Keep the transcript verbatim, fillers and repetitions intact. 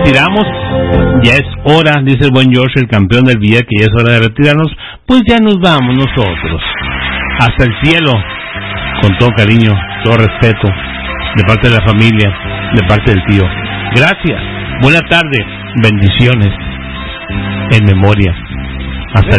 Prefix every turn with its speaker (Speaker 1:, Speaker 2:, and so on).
Speaker 1: retiramos. Ya es hora, dice el buen George, el campeón del día, que ya es hora de retirarnos. Pues ya nos vamos nosotros. Hasta el cielo, con todo cariño, todo respeto, de parte de la familia, de parte del tío. Gracias, buena tarde, bendiciones, en memoria. Hasta el